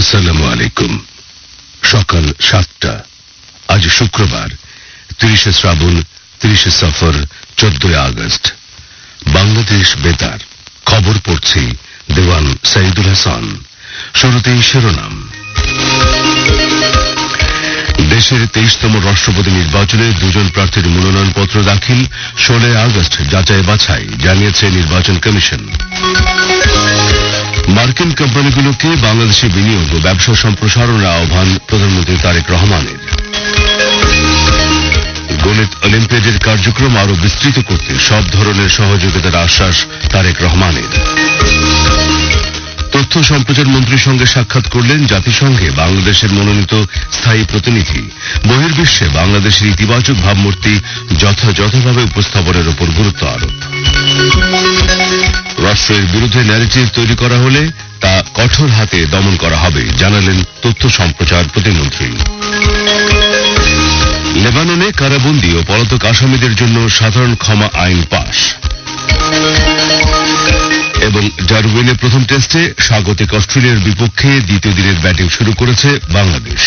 আসসালামু আলাইকুম। সকাল 7টা। আজ শুক্রবার 30শে শ্রাবণ, 30শে সফর, 14ই আগস্ট। বাংলাদেশ বেতার খবর পড়ছি দেওয়ান সাইদুল হাসান। শুরুতেই শিরোনাম। দেশের 23তম রাষ্ট্রপতি নির্বাচনে দুজন প্রার্থীর মনোনয়নপত্র দাখিল। 16 আগস্ট যাচাই বাছাই, জানিয়েছে নির্বাচন কমিশন। মার্কিন কোম্পানিগুলোকে বাংলাদেশে বিনিয়োগ ও ব্যবসা সম্প্রসারণের আহ্বান প্রধানমন্ত্রী তারেক রহমানের। গণিত অলিম্পিয়াডের কার্যক্রম আরো বিস্তৃত করতে সব ধরনের সহযোগিতার আশ্বাস তারেক রহমানের। তথ্য সম্প্রচার মন্ত্রীর সঙ্গে সাক্ষাৎ করলেন জাতিসংঘে বাংলাদেশের মনোনীত স্থায়ী প্রতিনিধি। বহির্বিশ্বে বাংলাদেশের ইতিবাচক ভাবমূর্তি যথাযথভাবে উপস্থাপনের উপর গুরুত্ব আরোপ। রাষ্ট্রের বিরুদ্ধে ন্যারেটিভ তৈরি করা হলে তা কঠোর হাতে দমন করা হবে, জানালেন তথ্য সম্প্রচার প্রতিমন্ত্রী। লেবাননে কারাবন্দী ও পলাতক আসামিদের জন্য সাধারণ ক্ষমা আইন পাস। এবং ডারউইনে প্রথম টেস্টে স্বাগতিক অস্ট্রেলিয়ার বিপক্ষে দ্বিতীয় দিনের ব্যাটিং শুরু করেছে বাংলাদেশ।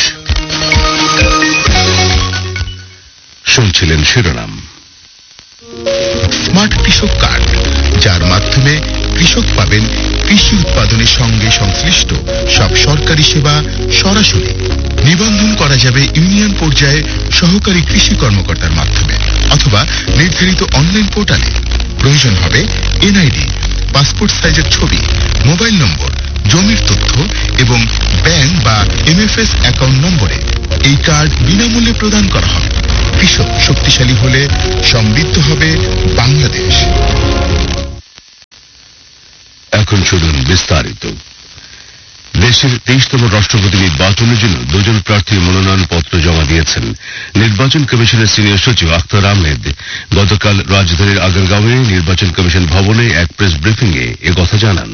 শুনছিলেন শিরোনাম। স্মার্ট কৃষক কার্ড, যার মাধ্যমে কৃষক পাবেন কৃষি উৎপাদনের সঙ্গে সংশ্লিষ্ট সব সরকারি সেবা সরাসরি। নিবন্ধন করা যাবে ইউনিয়ন পর্যায়ে সহকারী কৃষি কর্মকর্তার মাধ্যমে অথবা নির্ধারিত অনলাইন পোর্টালে। প্রয়োজন হবে এনআইডি, পাসপোর্ট সাইজের ছবি, মোবাইল নম্বর, জমির তথ্য এবং ব্যাংক বা এমএফএস অ্যাকাউন্ট নম্বরে। এই কার্ড বিনামূল্যে প্রদান করা হবে। কৃষক শক্তিশালী হলে সমৃদ্ধ হবে বাংলাদেশ। এখন শুনুন বিস্তারিত। দেশের 23তম রাষ্ট্রপতি নির্বাচনের জন্য দুজন প্রার্থী মনোনয়নপত্র জমা দিয়েছেন। নির্বাচন কমিশনের সিনিয়র সচিব আখতার আহমেদ গতকাল রাজধানীর আগারগাঁওয়ে নির্বাচন কমিশন ভবনে এক প্রেস ব্রিফিংয়ে একথা জানান।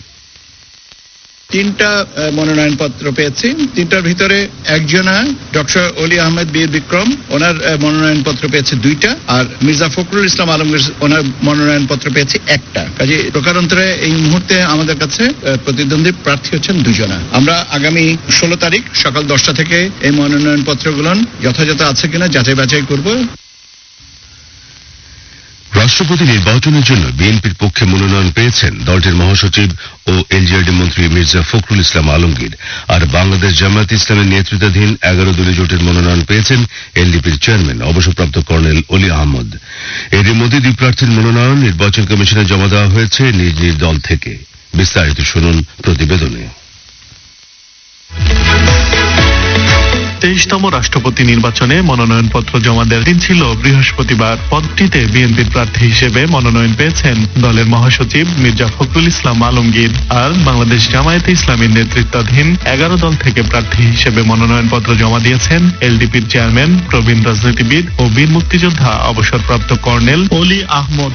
3টা মনোনয়নপত্র পেয়েছি। 3টার ভিতরে একজনা ডক্টর অলি আহমেদ বীর বিক্রম, ওনার মনোনয়নপত্র পেয়েছে 2টা, আর মির্জা ফখরুল ইসলাম আলমগীর ওনার মনোনয়নপত্র পেয়েছে 1টা। কাজে প্রকারান্তরে এই মুহূর্তে আমাদের কাছে প্রতিদ্বন্দ্বী প্রার্থী হচ্ছেন 2জনা। আমরা আগামী 16 তারিখ সকাল 10টা থেকে এই মনোনয়নপত্রগুলো যথাযথ আছে কিনা যাচাই বাছাই করব। রাষ্ট্রপতি নির্বাচনের জন্য বিএনপির পক্ষে মনোনয়ন পেয়েছেন দলটির মহাসচিব ও এনজিআরডি মন্ত্রী মির্জা ফখরুল ইসলাম আলমগীর। আর বাংলাদেশ জামায়াত ইসলামের নেতৃত্বাধীন 11 দলীয় জোটের মনোনয়ন পেয়েছেন এলডিপির চেয়ারম্যান অবসরপ্রাপ্ত কর্নেল অলি আহমদ। এর মধ্যে 2 প্রার্থীর মনোনয়ন নির্বাচন কমিশনে জমা দেওয়া হয়েছে নিজ নিজ দল থেকে। বিস্তারিত শুনুন প্রতিবেদনে। 23তম রাষ্ট্রপতি নির্বাচনে মনোনয়নপত্র জমা দেওয়ার দিন ছিল বৃহস্পতিবার। পদটিতে বিএনপির প্রার্থী হিসেবে মনোনয়ন পেয়েছেন দলের মহাসচিব মির্জা ফখরুল ইসলাম আলমগীর। আর বাংলাদেশ জামায়াতে ইসলামীর নেতৃত্বাধীন 11 দল থেকে প্রার্থী হিসেবে মনোনয়নপত্র জমা দিয়েছেন এলডিপির চেয়ারম্যান, প্রবীণ রাজনীতিবিদ ও বীর মুক্তিযোদ্ধা অবসরপ্রাপ্ত কর্নেল অলি আহমদ।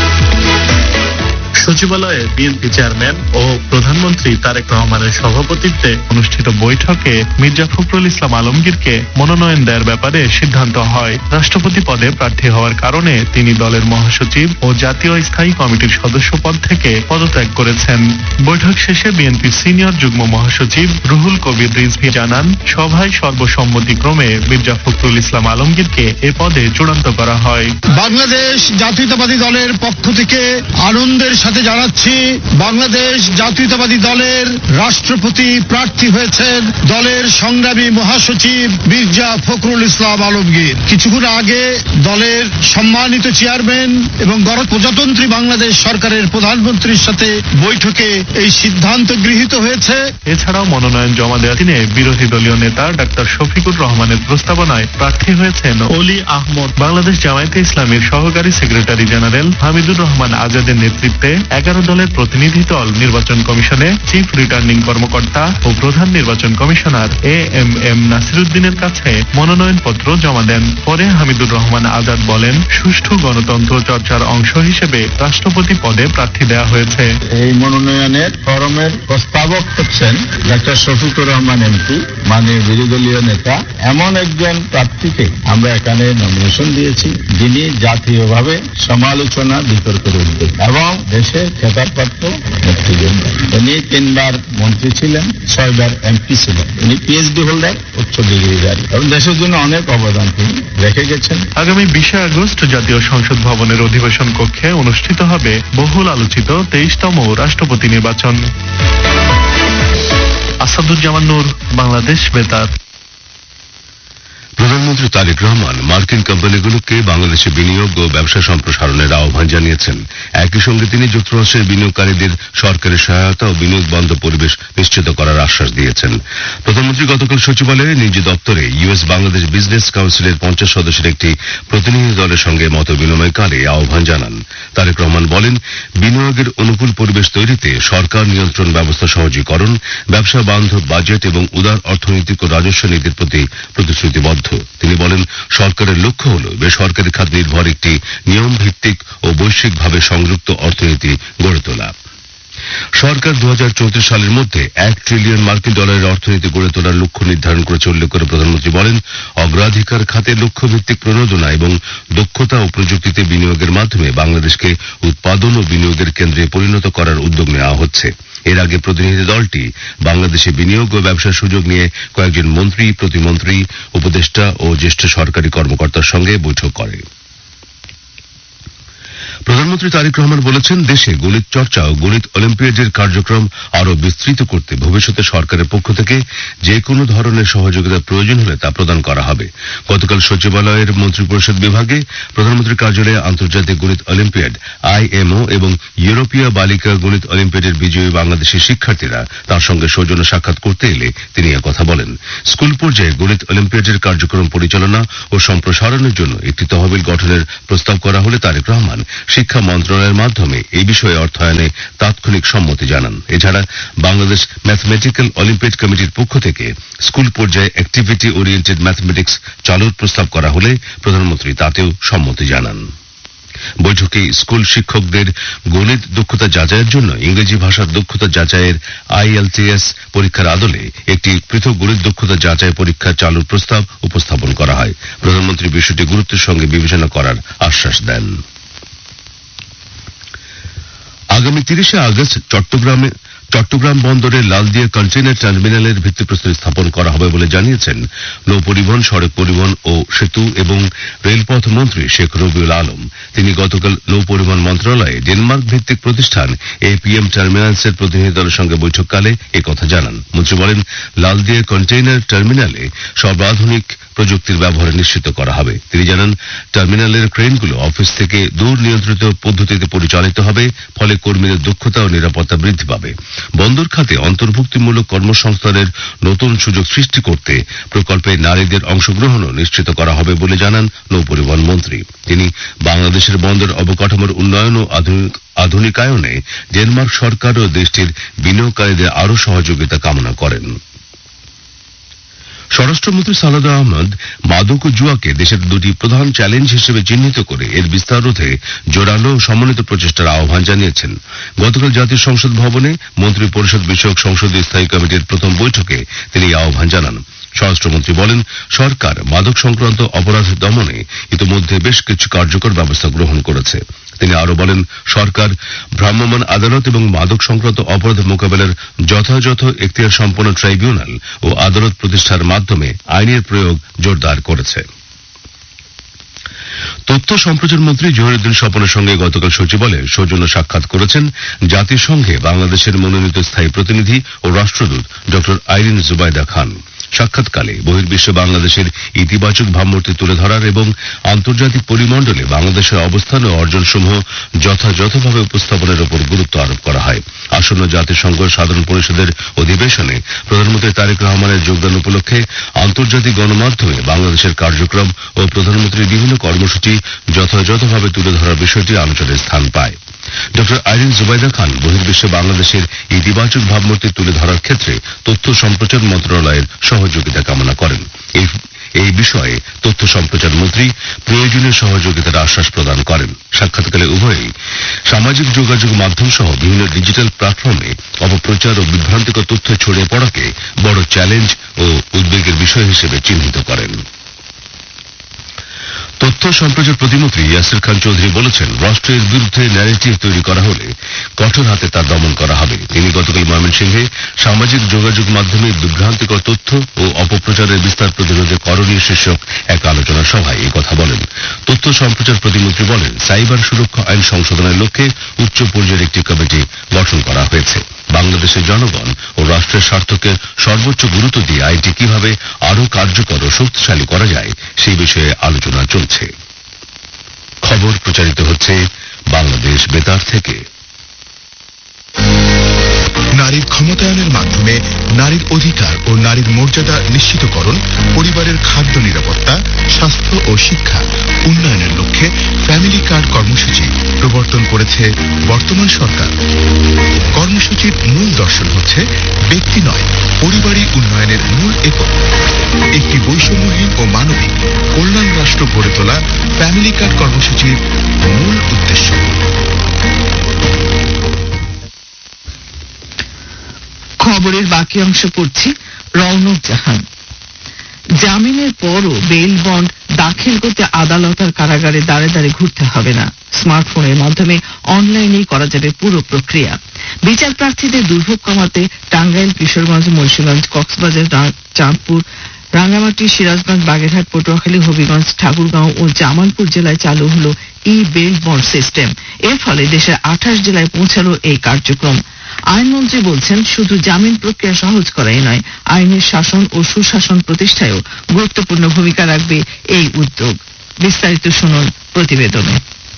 সচিবালয়ে বিএনপি চেয়ারম্যান ও প্রধানমন্ত্রী তারেক রহমানের সভাপতিত্বে অনুষ্ঠিত বৈঠকে মির্জা ফখরুল ইসলাম আলমগীরকে মনোনয়ন দেওয়ার ব্যাপারে সিদ্ধান্ত হয়। রাষ্ট্রপতি পদে প্রার্থী হওয়ার কারণে তিনি দলের মহাসচিব ও জাতীয় স্থায়ী কমিটির সদস্য পদ থেকে পদত্যাগ করেছেন। বৈঠক শেষে বিএনপি সিনিয়র যুগ্ম মহাসচিব রুহুল কবির রিজভী জানান, সভায় সর্বসম্মতিক্রমে মির্জা ফখরুল ইসলাম আলমগীরকে এ পদে চূড়ান্ত করা হয়। বাংলাদেশ জাতীয়তাবাদী দলের পক্ষ থেকে আনন্দের সাথে জানাচ্ছি, বাংলাদেশ জাতীয়তাবাদী দলের রাষ্ট্রপতি প্রার্থী হয়েছেন দলের সংগ্রামী মহাসচিব মির্জা ফখরুল ইসলাম আলমগীর। কিছুক্ষণ আগে দলের সম্মানিত চেয়ারম্যান এবং গণপ্রজাতন্ত্রী বাংলাদেশ সরকারের প্রধানমন্ত্রীর সাথে বৈঠকে এই সিদ্ধান্ত গৃহীত হয়েছে। এছাড়াও মনোনয়ন জমা দেওয়ার দিনে বিরোধী দলীয় নেতা ডাক্তার শফিকুর রহমানের প্রস্তাবনায় প্রার্থী হয়েছেন অলি আহমদ। বাংলাদেশ জামায়াতে ইসলামীর সহকারী সেক্রেটারি জেনারেল হামিদুর রহমান আজাদের নেতৃত্বে 11 দলের প্রতিনিধি দল নির্বাচন কমিশনে চিফ রিটার্নিং কর্মকর্তা ও প্রধান নির্বাচন কমিশনার এএমএম নাসিরউদ্দিনের কাছে মনোনয়নপত্র জমা দেন। পরে হামিদুর রহমান আজাদ বলেন, সুষ্ঠু গণতন্ত্র চর্চার অংশ হিসেবে রাষ্ট্রপতি পদে প্রার্থী দেওয়া হয়েছে। এই মনোনয়নের ফরমের প্রস্তাবক হচ্ছেন ডাক্তার শফিকুর রহমান এমপি, মাননীয় বিরোধী দলীয় নেতা। এমন একজন প্রার্থীকে আমরা এখানে নমিনেশন দিয়েছি যিনি জাতীয়ভাবে সমালোচনা বিতর্কের উদ্যোগ এবং দেশের খেতাবপ্রাপ্ত মুক্তিযোদ্ধা। উনি 3 বার মন্ত্রী ছিলেন, 6 বার এমপি ছিলেন। উনি পিএইচডি হোল্ডার, উচ্চ ডিগ্রিধারী এবং দেশের জন্য অনেক অবদান তিনি রেখে গেছেন। আগামী 20 আগস্ট জাতীয় সংসদ ভবনের অধিবেশন কক্ষে অনুষ্ঠিত হবে বহুল আলোচিত 23তম রাষ্ট্রপতি নির্বাচন। আসাদুজ্জামান নূর, বাংলাদেশ বেতার। প্রধানমন্ত্রী তারেক রহমান মার্কিন কোম্পানিগুলোকে বাংলাদেশে বিনিয়োগ ও ব্যবসা সম্প্রসারণের আহ্বান জানিয়েছেন। একই সঙ্গে তিনি যুক্তরাষ্ট্রের বিনিয়োগকারীদের সরকারের সহায়তা ও বিনিয়োগ বান্ধব পরিবেশ নিশ্চিত করার আশ্বাস দিয়েছেন। প্রধানমন্ত্রী গতকাল সচিবালয়ে নিজ দপ্তরে ইউএস বাংলাদেশ বিজনেস কাউন্সিলের 50 সদস্যের একটি প্রতিনিধি দলের সঙ্গে মত বিনিময়কালে আহ্বান জানান। তারেক রহমান বলেন, বিনিয়োগের অনুকূল পরিবেশ তৈরিতে সরকার নিয়ন্ত্রণ ব্যবস্থা সহজীকরণ, ব্যবসা বান্ধব বাজেট এবং উদার অর্থনৈতিক ও রাজস্ব নীতির প্রতি প্রতিশ্রুতিবদ্ধ। তিনি বলেন, সরকারের লক্ষ্য হল বেসরকারি খাত নির্ভর একটি নিয়ম ভিত্তিক ও বৈশ্বিকভাবে সংযুক্ত অর্থনীতি গড়ে তোলা। সরকার 2034 সালের মধ্যে $1 ট্রিলিয়ন মার্কিন ডলারের অর্থনীতি গড়ে তোলার লক্ষ্য নির্ধারণ করেছে উল্লেখ করে প্রধানমন্ত্রী বলেন, অগ্রাধিকার খাতে লক্ষ্য ভিত্তিক প্রণোদনা এবং দক্ষতা ও প্রযুক্তিতে বিনিয়োগের মাধ্যমে বাংলাদেশকে উৎপাদন ও বিনিয়োগের কেন্দ্রে পরিণত করার উদ্যোগ নেওয়া হচ্ছে। এর আগে প্রতিনিধি দলটি বাংলাদেশে বিনিয়োগ ও ব্যবসার সুযোগ নিয়ে কয়েকজন মন্ত্রী, প্রতিমন্ত্রী, উপদেষ্টা ও জ্যেষ্ঠ সরকারি কর্মকর্তার সঙ্গে বৈঠক করে। প্রধানমন্ত্রী তারেক রহমান বলেছেন, দেশে গণিত চর্চা ও গণিত অলিম্পিয়াডের কার্যক্রম আরো বিস্তৃত করতে ভবিষ্যতে সরকারের পক্ষ থেকে যে কোনো ধরনের সহযোগিতার প্রয়োজন হলে তা প্রদান করা হবে। গতকাল সচিবালয়ের মন্ত্রিপরিষদ বিভাগে প্রধানমন্ত্রীর কার্যালয়ে আন্তর্জাতিক গণিত অলিম্পিয়াড IMO এবং ইউরোপীয় বালিকা গণিত অলিম্পিয়াডের বিজয়ী বাংলাদেশি শিক্ষার্থীরা তার সঙ্গে সৌজন্য সাক্ষাৎ করতে এলে তিনি একথা বলেন। স্কুল পর্যায়ে গণিত অলিম্পিয়াডের কার্যক্রম পরিচালনা ও সম্প্রসারণের জন্য একটি তহবিল গঠনের প্রস্তাব করা হলে তারেক রহমান শিক্ষা মন্ত্রণালয়ের মাধ্যমে এই বিষয়ে অর্থায়নে তাৎক্ষণিক সম্মতি জানান। এছাড়া বাংলাদেশ ম্যাথমেটিক্যাল অলিম্পিয়াড কমিটির পক্ষ থেকে স্কুল পর্যায়ে অ্যাক্টিভিটি ওরিয়েন্টেড ম্যাথমেটিক্স চালুর প্রস্তাব করা হলে প্রধানমন্ত্রী তাতেও সম্মতি জানান। বৈঠকে স্কুল শিক্ষকদের গণিত দক্ষতা যাচাইয়ের জন্য ইংরেজি ভাষার দক্ষতা যাচাইয়ের IELTS পরীক্ষার আদলে একটি পৃথক গণিত দক্ষতা যাচাই পরীক্ষা চালুর প্রস্তাব উপস্থাপন করা হয়। প্রধানমন্ত্রী বিষয়টি গুরুত্বের সঙ্গে বিবেচনা করার আশ্বাস দেন। আগামী 30 আগস্ট চট্টগ্রাম বন্দরের লালদিয়া কন্টেইনার টার্মিনালের ভিত্তিপ্রস্তর স্থাপন করা হবে বলে জানিয়েছেন নৌ পরিবহন, সড়ক পরিবহন ও সেতু এবং রেলপথ মন্ত্রী শেখ রবিউল আলম। তিনি গতকাল নৌ পরিবহন মন্ত্রণালয়ে ডেনমার্ক ভিত্তিক প্রতিষ্ঠান APM টার্মিনালসের প্রতিনিধি দলের সঙ্গে বৈঠককালে একথা জানান। মন্ত্রী বলেন, লালদিয়া কন্টেইনার টার্মিনালে সর্বাধুনিক প্রযুক্তির ব্যবহার নিশ্চিত করা হবে। তিনি জানান, টার্মিনালের ক্রেনগুলো অফিস থেকে দূর নিয়ন্ত্রিত পদ্ধতিতে পরিচালিত হবে, ফলে কর্মীদের দক্ষতা ও নিরাপত্তা বৃদ্ধি পাবে। বন্দর খাতে অন্তর্ভুক্তিমূলক কর্মসংস্থানের নতুন সুযোগ সৃষ্টি করতে প্রকল্পে নারীদের অংশগ্রহণও নিশ্চিত করা হবে বলে জানান নৌ পরিবহন মন্ত্রী। তিনি বাংলাদেশের বন্দর অবকাঠামোর উন্নয়ন ও আধুনিকায়নে ডেনমার্ক সরকার ও দেশটির বিনিয়োগকারীদের আরও সহযোগিতা কামনা করেন। স্বরাষ্ট্রমন্ত্রী সালাদ আহমদ মাদক ও জুয়াকে দেশের দুটি প্রধান চ্যালেঞ্জ হিসেবে চিহ্নিত করে এর বিস্তার রোধে জোরালো ও সমন্বিত প্রচেষ্টার আহ্বান জানিয়েছেন। গতকাল জাতীয় সংসদ ভবনে মন্ত্রী পরিষদ বিষয়ক সংসদীয় স্থায়ী কমিটির প্রথম বৈঠকে তিনি এই আহ্বান জানান। স্বরাষ্ট্রমন্ত্রী বলেন, সরকার মাদক সংক্রান্ত অপরাধ দমনে ইতিমধ্যে বেশ কিছু কার্যকর ব্যবস্থা গ্রহণ করেছে। তিনি আরো বলেন, সরকার ভ্রাম্যমাণ আদালত এবং মাদক সংক্রান্ত অপরাধ মোকাবেলার যথাযথ এখতিয়ার সম্পন্ন ট্রাইব্যুনাল ও আদালত প্রতিষ্ঠার মাধ্যমে আইনের প্রয়োগ জোরদার করেছে। তথ্য সম্প্রচার মন্ত্রী জহিরুদ্দিন স্বপনের সঙ্গে গতকাল সচিবালয়ে সৌজন্য সাক্ষাৎ করেছেন জাতিসংঘে বাংলাদেশের মনোনীত স্থায়ী প্রতিনিধি ও রাষ্ট্রদূত ডক্টর আইরিন জুবাইদা খান। সাক্ষাৎকালে বহির্বিশ্বে বাংলাদেশের ইতিবাচক ভাবমূর্তি তুলে ধরার এবং আন্তর্জাতিক পরিমণ্ডলে বাংলাদেশের অবস্থান ও অর্জনসমূহ যথাযথভাবে উপস্থাপনের উপর গুরুত্ব আরোপ করা হয়। আসন্ন জাতিসংঘ সাধারণ পরিষদের অধিবেশনে প্রধানমন্ত্রী তারেক রহমানের যোগদান উপলক্ষে আন্তর্জাতিক গণমাধ্যমে বাংলাদেশের কার্যক্রম ও প্রধানমন্ত্রীর বিভিন্ন কর্মসূচি যথাযথভাবে তুলে ধরার বিষয়টি আলোচনায় স্থান পায়। ডক্টর আইরিন জুবাইদা খান বহির্বিশ্বে বাংলাদেশের ইতিবাচক ভাবমূর্তি তুলে ধরার ক্ষেত্রে তথ্য সম্প্রচার মন্ত্রণালয়ের সহযোগিতা কামনা করেন। এই বিষয়ে তথ্য সম্প্রচার মন্ত্রী প্রয়োজনীয় সহযোগিতার আশ্বাস প্রদান করেন। সাক্ষাৎকালে উভয়ই সামাজিক যোগাযোগ মাধ্যম সহ বিভিন্ন ডিজিটাল প্ল্যাটফর্মে অপপ্রচার ও বিভ্রান্তিকর তথ্য ছড়িয়ে পড়াকে বড় চ্যালেঞ্জ ও উদ্বেগের বিষয় হিসেবে চিহ্নিত করেন। তথ্য সম্প্রচার প্রতিমন্ত্রী ইয়াসির খান চৌধুরী বলেছেন, রাষ্ট্রের বিরুদ্ধে ন্যারেটিভ তৈরি করা হলে কঠোর হাতে তা দমন করা হবে। তিনি গতকাল ময়মনসিংহে সামাজিক যোগাযোগ মাধ্যমে বিভ্রান্তিকর তথ্য ও অপপ্রচারের বিস্তার প্রতিরোধে করণীয় শীর্ষক এক আলোচনা সভায় এই কথা বলেন। তথ্য সম্প্রচার প্রতিমন্ত্রী বলেন, সাইবার সুরক্ষা আইন সংশোধনের লক্ষ্যে উচ্চ পর্যায়ের একটি কমিটি গঠন করা হয়েছে। বাংলাদেশের জনগণ ও রাষ্ট্রের স্বার্থকে সর্বোচ্চ গুরুত্ব দিয়ে আইনটি কিভাবে আরো কার্যকর ও শক্তিশালী করা যায় সেই বিষয়ে আলোচনা চলছে। খবর প্রচারিত হচ্ছে বাংলাদেশ বেতার থেকে। নারীর ক্ষমতায়নের মাধ্যমে নারীর অধিকার ও নারীর মর্যাদা নিশ্চিতকরণ, পরিবারের খাদ্য নিরাপত্তা, স্বাস্থ্য ও শিক্ষা উন্নয়নের লক্ষ্যে ফ্যামিলি কার্ড কর্মসূচি প্রবর্তন করেছে বর্তমান সরকার। কর্মসূচির মূল দর্শন হচ্ছে ব্যক্তি নয়, পরিবারই উন্নয়নের মূল একক। একটি বৈষম্যহীন ও মানবিক কল্যাণ রাষ্ট্র গড়ে তোলা ফ্যামিলি কার্ড কর্মসূচির মূল উদ্দেশ্য। খবরের বাকি অংশ পড়ছি রৌনক জাহান। জামিনের পরও বেল বন্ড দাখিল করতে আদালতের কারাগারে দাঁড়ে দাঁড়ে ঘুরতে হবে না। স্মার্টফোনের মাধ্যমে অনলাইনেই করা যাবে পুরো প্রক্রিয়া। বিচার প্রার্থীদের দুর্ভোগ কমাতে টাঙ্গাইল, কিশোরগঞ্জ, মুন্সিগঞ্জ, কক্সবাজার, চাঁদপুর, রাঙ্গামাটি, সিরাজগঞ্জ, বাগেরহাট, পটুয়াখালী, হবিগঞ্জ, ঠাকুরগাঁও ও জামালপুর জেলায় চালু হলো বেল বন্ড সিস্টেম। এর ফলে দেশের 28 জেলায় পৌঁছালো এই কার্যক্রম। আইনমন্ত্রী বলছেন, শুধু জামিন প্রক্রিয়া সহজ করাই নয়, আইনের শাসন ও সুশাসন প্রতিষ্ঠায়ও গুরুত্বপূর্ণ ভূমিকা রাখবে এই উদ্যোগ। বিস্তারিত শুনুন প্রতিবেদনে।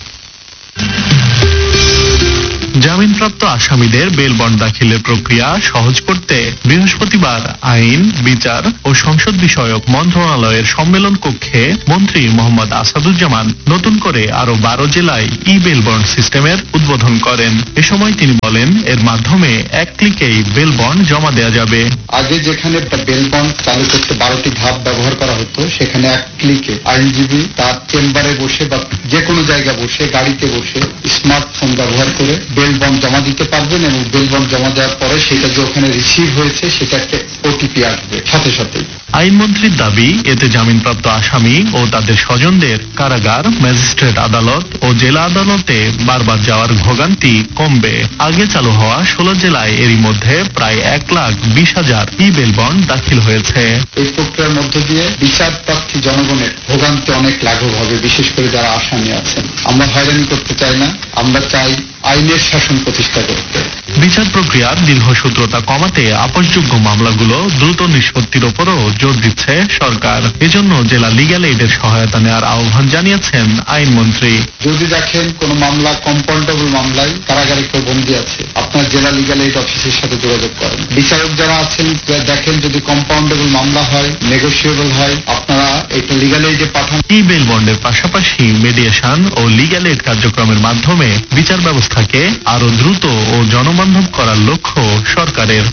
জামিনপ্রাপ্ত আসামিদের বেল বন্ড দাখিলের প্রক্রিয়া সহজ করতে বৃহস্পতিবার আইন, বিচার ও সংসদ বিষয়ক মন্ত্রণালয়ের সম্মেলন কক্ষে মন্ত্রী মোহাম্মদ আসাদুজ্জামান নতুন করে আরো 12 জেলায় বেল বন্ড সিস্টেমের উদ্বোধন করেন। এ সময় তিনি বলেন, এর মাধ্যমে এক ক্লিকেই বেল বন্ড জমা দেওয়া যাবে। আগে যেখানে বেল বন্ড চালু করতে 12টি ধাপ ব্যবহার করা হতো, সেখানে এক ক্লিকে আইনজীবী তার চেম্বারে বসে বা যে কোনো জায়গায় বসে, গাড়িতে বসে স্মার্টফোন ব্যবহার করে বেল বন্ড জমা দিতে পারবেন এবং বেল বন্ড জমা দেওয়ার পরে সেটা যে ওখানে রিসিভ হয়েছে সেটা একটা ওটিপি আসবে সাথে সাথে। আইনমন্ত্রীর দাবি, এতে জামিনপ্রাপ্ত আসামি ও তাদের স্বজনদের কারাগার, ম্যাজিস্ট্রেট আদালত ও জেলা আদালতে বারবার যাওয়ার ভোগান্তি কমবে। আগে চালু হওয়া 16 জেলায় এরই মধ্যে প্রায় 1,20,000 বেল বন্ড দাখিল হয়েছে। এই প্রক্রিয়ার মধ্য দিয়ে বিচার প্রার্থী জনগণের ভোগান্তি অনেক লাঘব হবে, বিশেষ করে যারা আসামি আছেন। আমরা হয়রানি করতে চাই না, আমরা চাই আইনের শাসন প্রতিষ্ঠা করতে। বিচার প্রক্রিয়ার দীর্ঘসূত্রতা কমাতে আপসযোগ্য মামলাগুলো দ্রুত নিষ্পত্তির ওপরও জোর দিচ্ছে সরকার। এজন্য জেলা লিগ্যাল এইডের সহায়তা নেওয়ার আহ্বান জানিয়েছেন আইনমন্ত্রী। যদি দেখেন কোন মামলা কম্পাউন্ডেবল মামলায় কারাগারে কেউ বন্দী আছে, আপনার জেলা লিগ্যাল এইড অফিসের সাথে যোগাযোগ করেন। বিচারক যারা আছেন দেখেন যদি কম্পাউন্ডেবল মামলা হয়, নেগোসিয়েবল হয়, আপনারা এটা লিগ্যাল এইডে পাঠান। বেল বন্ডের পাশাপাশি মিডিয়েশন ও লিগ্যাল এইড কার্যক্রমের মাধ্যমে বিচার ব্যবস্থাকে আরো দ্রুত ও জনবান্ধব করার লক্ষ্য সরকারের।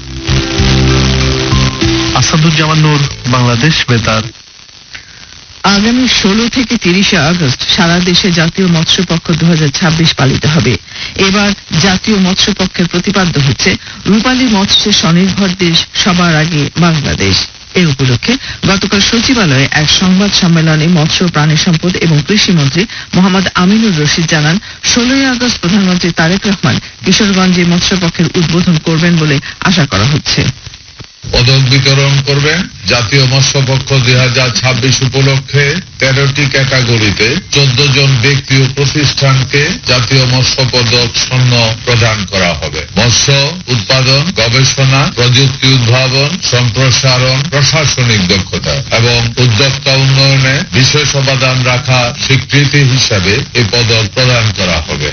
আসাদুজ্জামান নূর, বাংলাদেশ বেতার। আগামী 16 থেকে 30 আগস্ট সারা দেশে জাতীয় মৎস্যপক্ষ 2026 পালিত হবে। এবার জাতীয় মৎস্যপক্ষের প্রতিপাদ্য হচ্ছে রূপালী মৎস্যে স্বনির্ভর দেশ সবার আগে বাংলাদেশ। এ উপলক্ষে গতকাল সচিবালয়ে এক সংবাদ সম্মেলনে মৎস্য, প্রাণী সম্পদ এবং কৃষি মন্ত্রী মোহাম্মদ আমিনুর রশিদ জানান, 16 আগস্ট প্রধানমন্ত্রী তারেক রহমান কিশোরগঞ্জে মৎস্যপক্ষের উদ্বোধন করবেন বলে আশা করা হচ্ছে। পদক বিতরণ করবেন। জাতীয় মৎস্যপক্ষ 2026 উপলক্ষে 13টি ক্যাটাগরিতে 14 জন ব্যক্তি ও প্রতিষ্ঠানকে জাতীয় মৎস্য পদক স্বর্ণ প্রদান করা হবে। মৎস্য উৎপাদন, গবেষণা, প্রযুক্তি উদ্ভাবন, সম্প্রসারণ, প্রশাসনিক দক্ষতা এবং উদ্যোক্তা উন্নয়নে বিশেষ অবদান রাখা স্বীকৃতি হিসাবে এই পদক প্রদান করা হবে।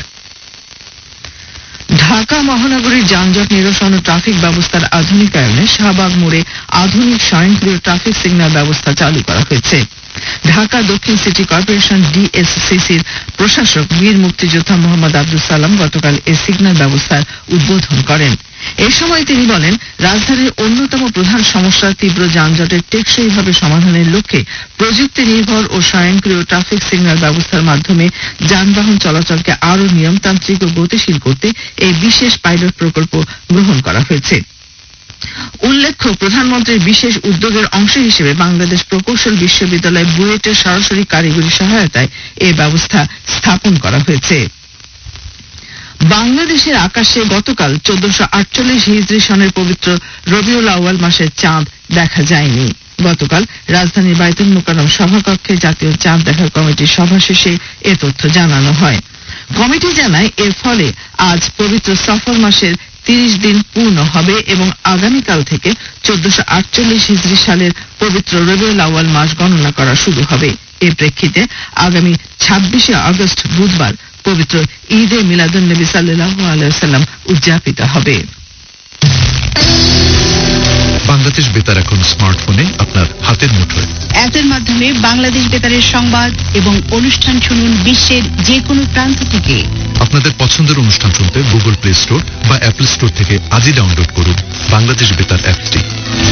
ঢাকা মহানগরীর যানজট নিরসন ও ট্রাফিক ব্যবস্থার আধুনিকায়নে শাহবাগ মোড়ে আধুনিক স্বয়ংক্রিয় ট্রাফিক সিগন্যাল ব্যবস্থা চালু করা হয়েছে। ঢাকা দক্ষিণ সিটি কর্পোরেশন ডিএসসিসির প্রশাসক বীর মুক্তিযোদ্ধা মোহাম্মদ আব্দুল সালাম গতকাল এই সিগন্যাল ব্যবস্থার উদ্বোধন করেন। এ সময় তিনি বলেন, রাজধানীর অন্যতম প্রধান সমস্যা তীব্র যানজটের টেকসইভাবে সমাধানের লক্ষ্যে প্রযুক্তি নির্ভর ও স্বয়ংক্রিয় ট্রাফিক সিগন্যাল ব্যবস্থার মাধ্যমে যানবাহন চলাচলকে আরও নিয়মতান্ত্রিক ও গতিশীল করতে এই বিশেষ পাইলট প্রকল্প গ্রহণ করা হয়েছে। উল্লেখ্য, প্রধানমন্ত্রীর বিশেষ উদ্যোগের অংশ হিসেবে বাংলাদেশ প্রকৌশল বিশ্ববিদ্যালয় বুয়েটের সরাসরি কারিগরি সহায়তায় এই ব্যবস্থা স্থাপন করা হয়েছে। বাংলাদেশের আকাশে গতকাল 1448 হিজরি সনের পবিত্র রবিউল আউয়াল মাসের চাঁদ দেখা যায়নি। গতকাল রাজধানীর বায়তুল মুকাররম সভাকক্ষে জাতীয় চাঁদ দেখার কমিটির সভা শেষে এ তথ্য জানানো হয়। কমিটি জানায়, এর ফলে আজ পবিত্র সফর মাসের 30 দিন পূর্ণ হবে এবং আগামীকাল থেকে 1448 হিজরি সালের পবিত্র রবিউল আউয়াল মাস গণনা করা শুরু হবে। এর প্রেক্ষিতে আগামী 26 আগস্ট বুধবার পবিত্র ঈদে মিলাদুন্নবী সাল্লাল্লাহু আলাইহি ওয়াসাল্লাম উদযাপিত হবে। বাংলাদেশ বেতার এখন স্মার্টফোনে আপনার হাতের মুঠোয়। অ্যাপের মাধ্যমে বাংলাদেশ বেতারের সংবাদ এবং অনুষ্ঠান শুনুন বিশ্বের যে কোনো প্রান্ত থেকে। আপনাদের পছন্দের অনুষ্ঠান শুনতে গুগল প্লে স্টোর বা অ্যাপল স্টোর থেকে আজই ডাউনলোড করুন বাংলাদেশ বেতার অ্যাপটি।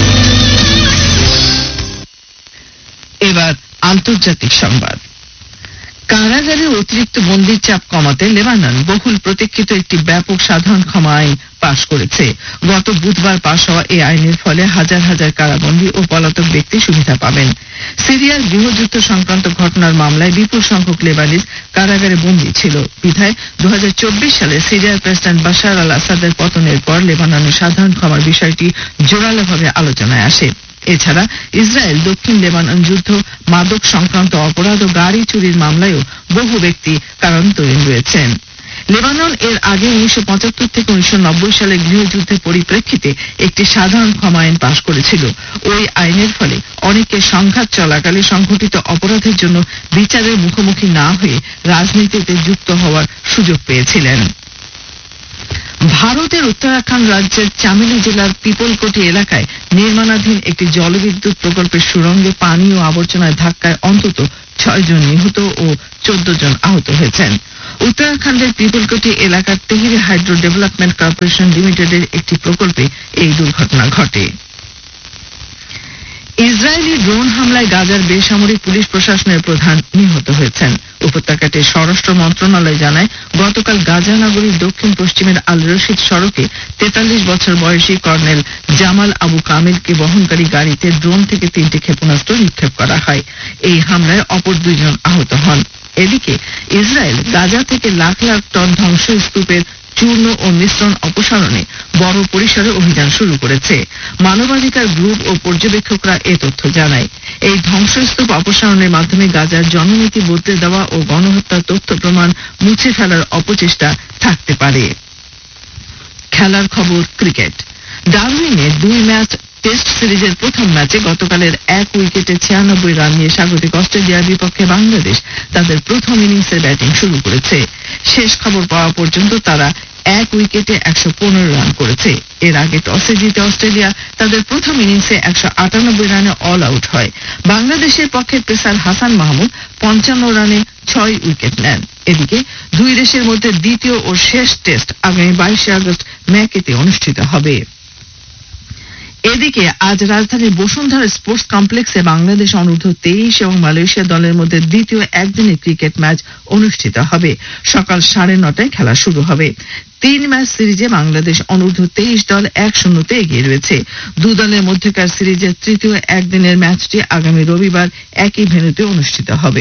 এবার আন্তর্জাতিক সংবাদ। কারাগারে অতিরিক্ত বন্দির চাপ কমাতে লেবানন বহুল প্রতীক্ষিত একটি ব্যাপক সাধারণ ক্ষমা আইন পাশ করেছে। গত বুধবার পাশ হওয়া এই আইনের ফলে হাজার হাজার কারাবন্দী ও পলাতক ব্যক্তি সুবিধা পাবেন। সিরিয়ার গৃহযুদ্ধ সংক্রান্ত ঘটনার মামলায় বিপুল সংখ্যক লেবানিজ কারাগারে বন্দী ছিল। বিধায় 2024 সালে সিরিয়ার প্রেসিডেন্ট বাশার আল আসাদের পতনের পর লেবাননের সাধারণ ক্ষমার বিষয়টি জোরালোভাবে আলোচনায় আসে। এছাড়া ইসরায়েল দক্ষিণ লেবানন যুদ্ধ, মাদক সংক্রান্ত অপরাধ ও গাড়ি চুরির মামলায়ও বহু ব্যক্তি কারান্তরীণ রয়েছেন। লেবানন এর আগে 1975 থেকে 1990 সালে গৃহযুদ্ধের পরিপ্রেক্ষিতে একটি সাধারণ ক্ষমা আইন পাশ করেছিল। ওই আইনের ফলে অনেকে সংঘাত চলাকালে সংঘটিত অপরাধের জন্য বিচারের মুখোমুখি না হয়ে রাজনীতিতে যুক্ত হওয়ার সুযোগ পেয়েছিলেন। ভারতের উত্তরাখণ্ড রাজ্যের চামেলি জেলার পিপলকোটি এলাকায় নির্মাণাধীন একটি জলবিদ্যুৎ প্রকল্পের সুড়ঙ্গে পানি ও আবর্জনার ধাক্কায় অন্তত 6 জন নিহত ও 14 জন আহত হয়েছেন। উত্তরাখণ্ডের পিপলকোটি এলাকার তেহরি হাইড্রো ডেভেলপমেন্ট কর্পোরেশন লিমিটেডের একটি প্রকল্পে এই দুর্ঘটনা ঘটে। ইসরায়েলি ড্রোন হামলায় গাজার বেসামরিক পুলিশ প্রশাসনের প্রধান নিহত হয়েছেন। উপত্যকাটির স্বরাষ্ট্র মন্ত্রণালয় জানায়, গতকাল গাজা নগরীর দক্ষিণ পশ্চিমের আল রশিদ সড়কে 43 বছর বয়সী কর্নেল জামাল আবু কামিলকে বহনকারী গাড়িতে ড্রোন থেকে 3টি ক্ষেপণাস্ত্র নিক্ষেপ করা হয়। এই হামলায় অপর 2 জন আহত হন। এদিকে ইসরায়েল গাজা থেকে লাখ লাখ টন ধ্বংসস্তূপের চূর্ণ ও মিশ্রণ অপসারণে বড় পরিসরে অভিযান শুরু করেছে। মানবাধিকার গ্রুপ ও পর্যবেক্ষকরা এ তথ্য জানায়। এই ধ্বংসস্তূপ অপসারণের মাধ্যমে গাজার জননীতি বদলে দেওয়া ও গণহত্যার তথ্য প্রমাণ মুছে ফেলার অপচেষ্টা থাকতে পারে। খেলার খবর, ক্রিকেট। ডারউইনে 2 ম্যাচ টেস্ট সিরিজের প্রথম ম্যাচে গতকালের 1 উইকেটে 96 রান নিয়ে স্বাগতিক অস্ট্রেলিয়ার বিপক্ষে বাংলাদেশ তাদের প্রথম ইনিংসের ব্যাটিং শুরু করেছে। শেষ খবর পাওয়া পর্যন্ত তারা 1 উইকেটে 115 রান করেছে। এর আগে টসে জিতে অস্ট্রেলিয়া তাদের প্রথম ইনিংসে 198 রানে অল আউট হয়। বাংলাদেশের পক্ষে পেসার হাসান মাহমুদ 55 রানে 6 উইকেট নেন। এদিকে 2 দেশের মধ্যে দ্বিতীয় ও শেষ টেস্ট আগামী 22 আগস্ট ম্যাকেতে অনুষ্ঠিত হবে। এদিকে আজ রাজধানীর বসুন্ধরা স্পোর্টস কমপ্লেক্সে বাংলাদেশ অনূর্ধ্ব 23 এবং মালয়েশিয়া দলের মধ্যে দ্বিতীয় একদিনের ক্রিকেট ম্যাচ অনুষ্ঠিত হবে। সকাল 9:30টায় খেলা শুরু হবে। 3 ম্যাচ সিরিজে বাংলাদেশ অনূর্ধ্ব 23 দল 1-0 এগিয়ে রয়েছে। 2 দলের মধ্যকার সিরিজের তৃতীয় একদিনের ম্যাচটি আগামী রবিবার একই ভেন্যুতে অনুষ্ঠিত হবে।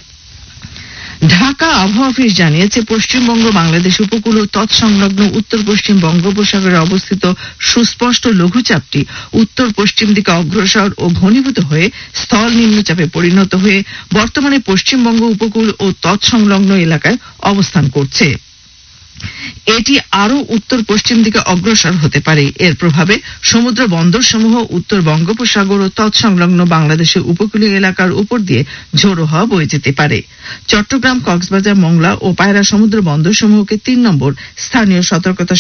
ঢাকা আবহাওয়া অফিস জানিয়েছে, পশ্চিমবঙ্গ, বাংলাদেশ উপকূল ও তৎসংলগ্ন উত্তর পশ্চিম বঙ্গোপসাগরে অবস্থিত সুস্পষ্ট লঘুচাপটি উত্তর পশ্চিম দিকে অগ্রসর ও ঘনীভূত হয়ে স্থল নিম্নচাপে পরিণত হয়ে বর্তমানে পশ্চিমবঙ্গ উপকূল ও তৎসংলগ্ন এলাকায় অবস্থান করছে। এটি আরো উত্তর পশ্চিম দিকে অগ্রসর হতে পারে। এর প্রভাবে সমুদ্র বন্দরসমূহ উত্তর বঙ্গোপসাগর ও তৎসংলগ্ন বাংলাদেশের উপকূলীয় এলাকার উপর দিয়ে ঝোড়ো হাওয়া বয়ে যেতে পারে। চট্টগ্রাম, কক্সবাজার, মংলা ও পায়রা সমুদ্র বন্দরসমূহকে 3 নম্বর স্থানীয় সতর্কতা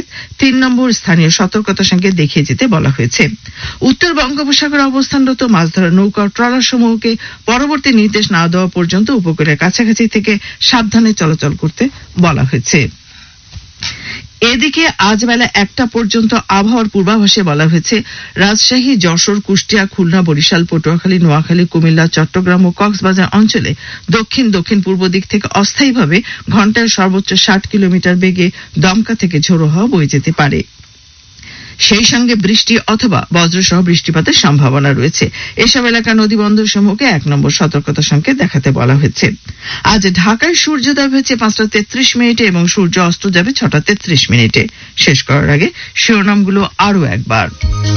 সংকেত দেখিয়ে যেতে বলা হয়েছে। উত্তর বঙ্গোপসাগরে অবস্থানরত মাছ ধরার নৌকা ও ট্রলার সমূহকে পরবর্তী নির্দেশ না দেওয়া পর্যন্ত উপকূলের কাছাকাছি থেকে সাবধানে চলাচল করতে বলা হয়েছে। এদিকে আজ বেলা 1টা পর্যন্ত আবহাওয়ার পূর্বাভাসে বলা হয়েছে, রাজশাহী, যশোর, কুষ্টিয়া, খুলনা, বরিশাল, পটুয়াখালী, নোয়াখালী, কুমিল্লা, চট্টগ্রাম ও কক্সবাজার অঞ্চলে দক্ষিণ পূর্ব দিক থেকে অস্থায়ীভাবে ঘন্টায় সর্বোচ্চ 60 কিলোমিটার বেগে দমকা থেকে ঝোড়ো হাওয়া বয়ে যেতে পারে। সেই সঙ্গে বৃষ্টি অথবা বজ্রসহ বৃষ্টিপাতের সম্ভাবনা রয়েছে। এসব এলাকা নদীবন্দর সমূহকে 1 নম্বর সতর্কতা সংকেত দেখাতে বলা হয়েছে। আজ ঢাকায় সূর্যোদয় হয়েছে 5টা 33 এবং সূর্য অস্ত যাবে 6টা 33। শেষ করার আগে শিরোনামগুলো আরো একবার।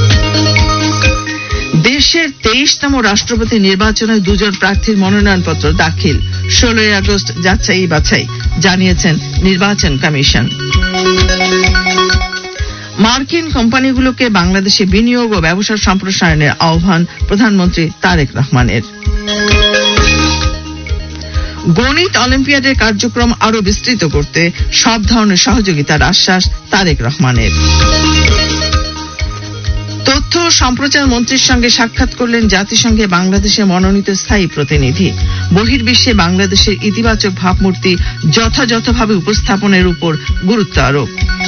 দেশের 23তম রাষ্ট্রপতি নির্বাচনে 2 জন প্রার্থীর মনোনয়নপত্র দাখিল। 16 আগস্ট যাচাই বাছাই, জানিয়েছেন নির্বাচন কমিশন। মার্কিন কোম্পানিগুলোকে বাংলাদেশে বিনিয়োগ ও ব্যবসা সম্প্রসারণের আহ্বান প্রধানমন্ত্রী তারেক রহমানের। গণিত অলিম্পিয়াডের কার্যক্রম আরো বিস্তৃত করতে সব ধরনের সহযোগিতার আশ্বাস তারেক রহমানের। তথ্য ও সম্প্রচার মন্ত্রীর সঙ্গে সাক্ষাৎ করলেন জাতিসংঘে বাংলাদেশে মনোনীত স্থায়ী প্রতিনিধি। বহির্বিশ্বে বাংলাদেশের ইতিবাচক ভাবমূর্তি যথাযথভাবে উপস্থাপনের উপর গুরুত্ব আরোপ।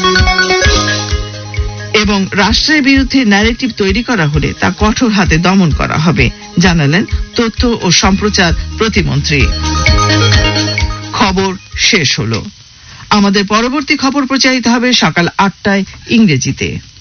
এবং রাষ্ট্রের বিরুদ্ধে ন্যারেটিভ তৈরি করা হলে তা কঠোর হাতে দমন করা হবে, জানালেন তথ্য ও সম্প্রচার প্রতিমন্ত্রী। খবর শেষ হলো। আমাদের পরবর্তী খবর প্রচারিত হবে সকাল 8টায় ইংরেজিতে।